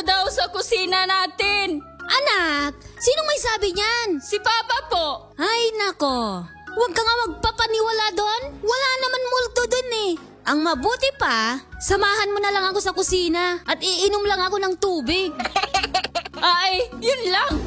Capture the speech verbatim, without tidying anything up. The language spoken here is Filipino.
daw sa kusina natin. Anak, sinong may sabi niyan? Si Papa po. Ay nako, huwag ka nga magpapaniwala doon. Wala naman multo doon eh. Ang mabuti pa, samahan mo na lang ako sa kusina at iinom lang ako ng tubig. Ay, yun lang.